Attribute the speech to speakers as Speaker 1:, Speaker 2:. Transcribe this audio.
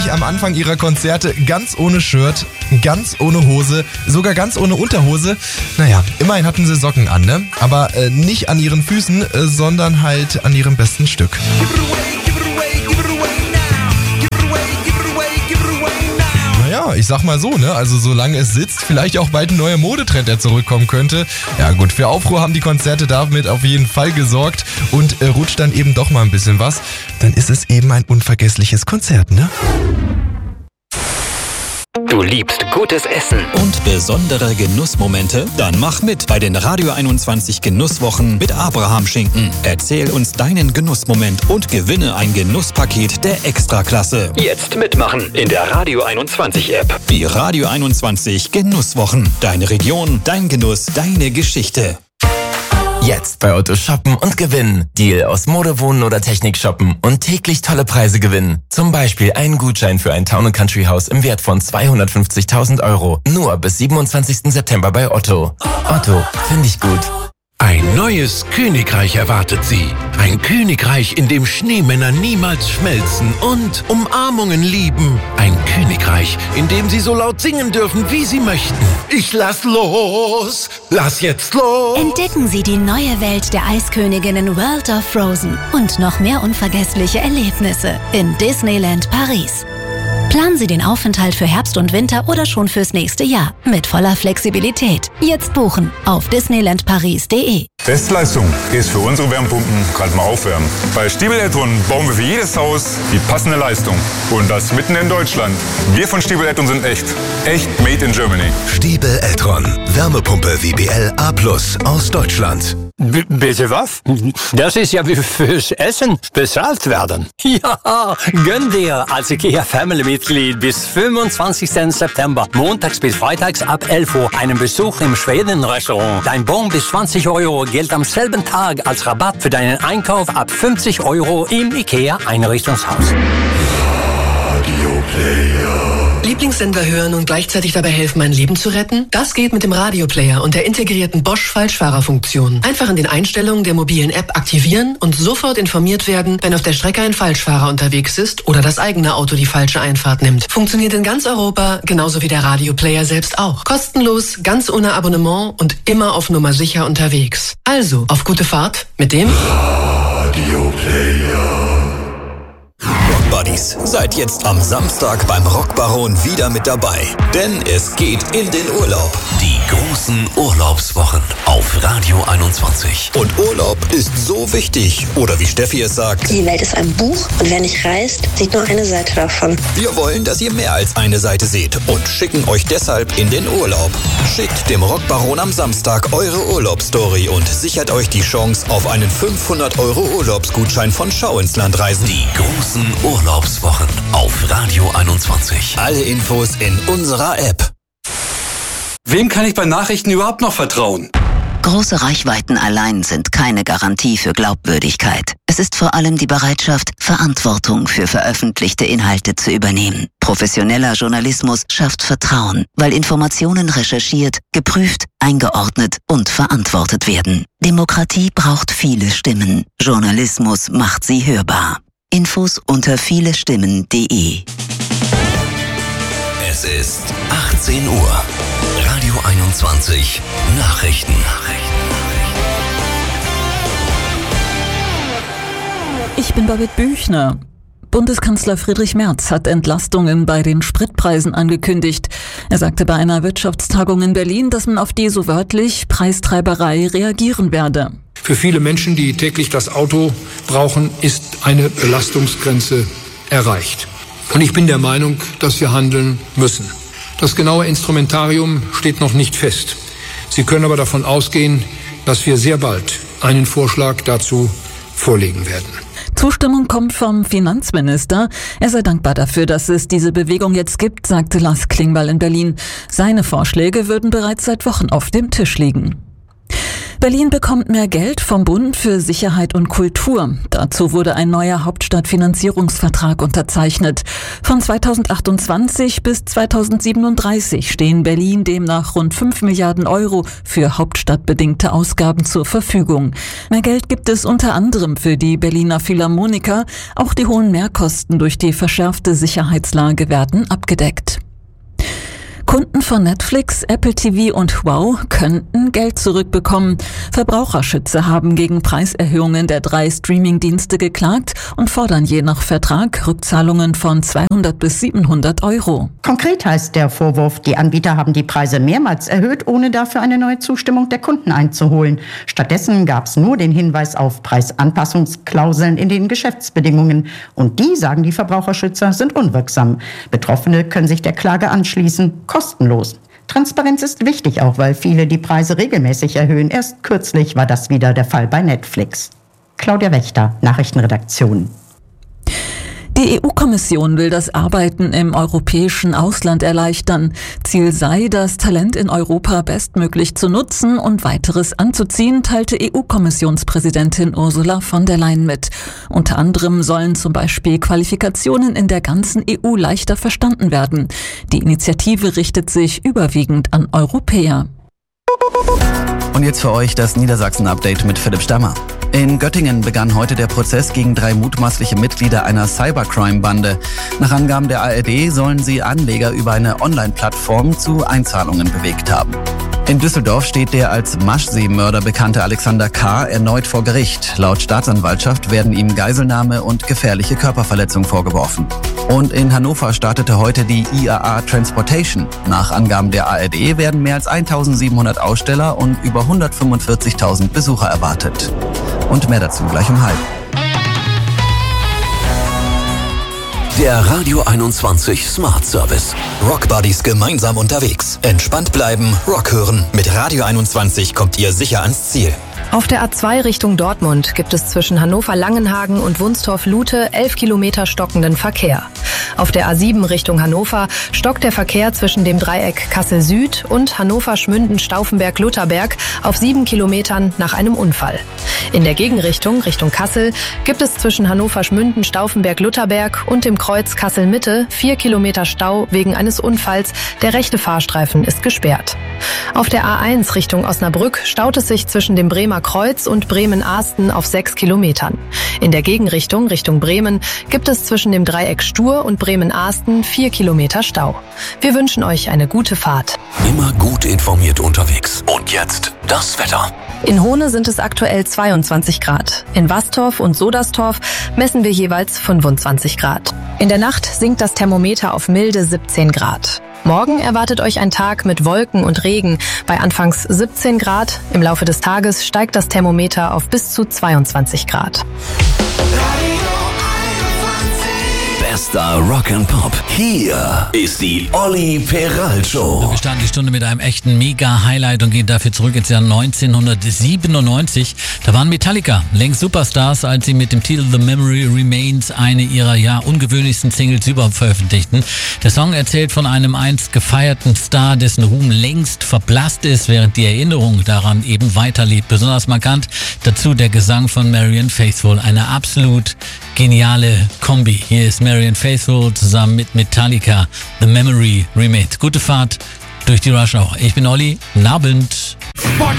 Speaker 1: nämlich am Anfang ihrer Konzerte ganz ohne Shirt, ganz ohne Hose, sogar ganz ohne Unterhose. Naja, immerhin hatten sie Socken an, ne? Aber nicht an ihren Füßen, sondern halt an ihrem besten Stück. Ja, ich sag mal so, ne? Also solange es sitzt, vielleicht auch bald ein neuer Modetrend, der zurückkommen könnte. Ja gut, für Aufruhr haben die Konzerte damit auf jeden Fall gesorgt und rutscht dann eben doch mal ein bisschen was, dann ist es eben ein unvergessliches Konzert, ne?
Speaker 2: Du liebst gutes Essen
Speaker 3: und besondere Genussmomente? Dann mach mit bei den Radio 21 Genusswochen mit Abraham Schinken. Erzähl uns deinen Genussmoment und gewinne ein Genusspaket der Extraklasse.
Speaker 2: Jetzt mitmachen in der Radio 21 App.
Speaker 3: Die Radio 21 Genusswochen. Deine Region, dein Genuss, deine Geschichte.
Speaker 4: Jetzt bei Otto shoppen und gewinnen. Deal aus Mode, Wohnen oder Technik shoppen und täglich tolle Preise gewinnen. Zum Beispiel einen Gutschein für ein Town & Country Haus im Wert von 250.000 €. Nur bis 27. September bei Otto. Otto, finde ich gut.
Speaker 5: Ein neues Königreich erwartet Sie. Ein Königreich, in dem Schneemänner niemals schmelzen und Umarmungen lieben. Ein Königreich, in dem Sie so laut singen dürfen, wie Sie möchten. Ich lass los! Lass jetzt los!
Speaker 6: Entdecken Sie die neue Welt der Eisköniginnen World of Frozen und noch mehr unvergessliche Erlebnisse in Disneyland Paris. Planen Sie den Aufenthalt für Herbst und Winter oder schon fürs nächste Jahr mit voller Flexibilität. Jetzt buchen auf disneylandparis.de.
Speaker 7: Bestleistung ist für unsere Wärmepumpen gerade mal aufwärmen. Bei Stiebel Eltron bauen wir für jedes Haus die passende Leistung. Und das mitten in Deutschland. Wir von Stiebel Eltron sind echt. Echt made in Germany.
Speaker 8: Stiebel Eltron. Wärmepumpe WBL A+ aus Deutschland.
Speaker 9: Bitte was? Das ist ja wie fürs Essen bezahlt werden. Ja, gönn dir als IKEA Family-Mitglied bis 25. September, montags bis freitags ab 11 Uhr, einen Besuch im Schweden-Restaurant. Dein Bon bis 20 € gilt am selben Tag als Rabatt für deinen Einkauf ab 50 € im IKEA Einrichtungshaus.
Speaker 10: Lieblingssender hören und gleichzeitig dabei helfen, mein Leben zu retten? Das geht mit dem Radioplayer und der integrierten Bosch-Falschfahrerfunktion. Einfach in den Einstellungen der mobilen App aktivieren und sofort informiert werden, wenn auf der Strecke ein Falschfahrer unterwegs ist oder das eigene Auto die falsche Einfahrt nimmt. Funktioniert in ganz Europa, genauso wie der Radioplayer selbst auch. Kostenlos, ganz ohne Abonnement und immer auf Nummer sicher unterwegs. Also, auf gute Fahrt mit dem Radioplayer.
Speaker 3: Buddies, seid jetzt am Samstag beim Rockbaron wieder mit dabei. Denn es geht in den Urlaub.
Speaker 8: Die großen Urlaubswochen auf Radio 21.
Speaker 3: Und Urlaub ist so wichtig. Oder wie Steffi es sagt:
Speaker 11: Die Welt ist ein Buch und wer nicht reist, sieht nur eine Seite davon.
Speaker 3: Wir wollen, dass ihr mehr als eine Seite seht und schicken euch deshalb in den Urlaub. Schickt dem Rockbaron am Samstag eure Urlaubsstory und sichert euch die Chance auf einen 500 € Urlaubsgutschein von Schau ins Land reisen.
Speaker 8: Die großen Urlaubswochen auf Radio 21.
Speaker 3: Alle Infos in unserer App.
Speaker 12: Wem kann ich bei Nachrichten überhaupt noch vertrauen?
Speaker 13: Große Reichweiten allein sind keine Garantie für Glaubwürdigkeit. Es ist vor allem die Bereitschaft, Verantwortung für veröffentlichte Inhalte zu übernehmen. Professioneller Journalismus schafft Vertrauen, weil Informationen recherchiert, geprüft, eingeordnet und verantwortet werden. Demokratie braucht viele Stimmen. Journalismus macht sie hörbar. Infos unter vielestimmen.de.
Speaker 8: Es ist 18 Uhr. Radio 21 Nachrichten.
Speaker 14: Ich bin Babette Büchner. Bundeskanzler Friedrich Merz hat Entlastungen bei den Spritpreisen angekündigt. Er sagte bei einer Wirtschaftstagung in Berlin, dass man auf die, so wörtlich, Preistreiberei reagieren werde.
Speaker 15: Für viele Menschen, die täglich das Auto brauchen, ist eine Belastungsgrenze erreicht. Und ich bin der Meinung, dass wir handeln müssen. Das genaue Instrumentarium steht noch nicht fest. Sie können aber davon ausgehen, dass wir sehr bald einen Vorschlag dazu vorlegen werden.
Speaker 14: Zustimmung kommt vom Finanzminister. Er sei dankbar dafür, dass es diese Bewegung jetzt gibt, sagte Lars Klingbeil in Berlin. Seine Vorschläge würden bereits seit Wochen auf dem Tisch liegen. Berlin bekommt mehr Geld vom Bund für Sicherheit und Kultur. Dazu wurde ein neuer Hauptstadtfinanzierungsvertrag unterzeichnet. Von 2028 bis 2037 stehen Berlin demnach rund 5 Milliarden Euro für hauptstadtbedingte Ausgaben zur Verfügung. Mehr Geld gibt es unter anderem für die Berliner Philharmoniker. Auch die hohen Mehrkosten durch die verschärfte Sicherheitslage werden abgedeckt. Kunden von Netflix, Apple TV und Wow könnten Geld zurückbekommen. Verbraucherschützer haben gegen Preiserhöhungen der 3 Streaming-Dienste geklagt und fordern je nach Vertrag Rückzahlungen von 200 bis 700 Euro.
Speaker 16: Konkret heißt der Vorwurf, die Anbieter haben die Preise mehrmals erhöht, ohne dafür eine neue Zustimmung der Kunden einzuholen. Stattdessen gab es nur den Hinweis auf Preisanpassungsklauseln in den Geschäftsbedingungen. Und die, sagen die Verbraucherschützer, sind unwirksam. Betroffene können sich der Klage anschließen. Kostenlos. Transparenz ist wichtig, auch weil viele die Preise regelmäßig erhöhen. Erst kürzlich war das wieder der Fall bei Netflix. Claudia Wächter, Nachrichtenredaktion.
Speaker 14: Die EU-Kommission will das Arbeiten im europäischen Ausland erleichtern. Ziel sei, das Talent in Europa bestmöglich zu nutzen und weiteres anzuziehen, teilte EU-Kommissionspräsidentin Ursula von der Leyen mit. Unter anderem sollen zum Beispiel Qualifikationen in der ganzen EU leichter verstanden werden. Die Initiative richtet sich überwiegend an Europäer.
Speaker 17: Und jetzt für euch das Niedersachsen-Update mit Philipp Stammer. In Göttingen begann heute der Prozess gegen 3 mutmaßliche Mitglieder einer Cybercrime-Bande. Nach Angaben der ARD sollen sie Anleger über eine Online-Plattform zu Einzahlungen bewegt haben. In Düsseldorf steht der als Maschsee-Mörder bekannte Alexander K. erneut vor Gericht. Laut Staatsanwaltschaft werden ihm Geiselnahme und gefährliche Körperverletzung vorgeworfen. Und in Hannover startete heute die IAA Transportation. Nach Angaben der ARD werden mehr als 1700 Aussteller und über 145.000 Besucher erwartet. Und mehr dazu gleich um 12:30.
Speaker 8: Der Radio 21 Smart Service.
Speaker 3: Rock Buddies gemeinsam unterwegs. Entspannt bleiben, Rock hören. Mit Radio 21 kommt ihr sicher ans Ziel.
Speaker 18: Auf der A2 Richtung Dortmund gibt es zwischen Hannover-Langenhagen und Wunstorf-Lute 11 Kilometer stockenden Verkehr. Auf der A7 Richtung Hannover stockt der Verkehr zwischen dem Dreieck Kassel-Süd und Hannover-Schmünden-Stauffenberg-Lutherberg auf 7 Kilometern nach einem Unfall. In der Gegenrichtung, Richtung Kassel, gibt es zwischen Hannover-Schmünden-Stauffenberg-Lutherberg und dem Kreuz Kassel-Mitte 4 Kilometer Stau wegen eines Unfalls. Der rechte Fahrstreifen ist gesperrt. Auf der A1 Richtung Osnabrück staut es sich zwischen dem Bremer Kreuz und Bremen-Ahsten auf 6 Kilometern. In der Gegenrichtung, Richtung Bremen, gibt es zwischen dem Dreieck Stur und Bremen-Ahsten 4 Kilometer Stau. Wir wünschen euch eine gute Fahrt.
Speaker 8: Immer gut informiert unterwegs. Und jetzt das Wetter.
Speaker 18: In Hohne sind es aktuell 22 Grad. In Wastorf und Soderstorf messen wir jeweils 25 Grad. In der Nacht sinkt das Thermometer auf milde 17 Grad. Morgen erwartet euch ein Tag mit Wolken und Regen bei anfangs 17 Grad. Im Laufe des Tages steigt das Thermometer auf bis zu 22 Grad.
Speaker 8: Bester Rock and Pop. Hier ist die Olli Peral Show.
Speaker 19: Wir starten die Stunde mit einem echten Mega-Highlight und gehen dafür zurück ins Jahr 1997. Da waren Metallica längst Superstars, als sie mit dem Titel The Memory Remains eine ihrer ungewöhnlichsten Singles überhaupt veröffentlichten. Der Song erzählt von einem einst gefeierten Star, dessen Ruhm längst verblasst ist, während die Erinnerung daran eben weiterlebt. Besonders markant dazu der Gesang von Marianne Faithfull. Eine absolut geniale Kombi. Hier ist Marianne Faithfull zusammen mit Metallica, The Memory Remains. Gute Fahrt durch die Rush Hour. Ich bin Olli, guten Abend.
Speaker 20: Sport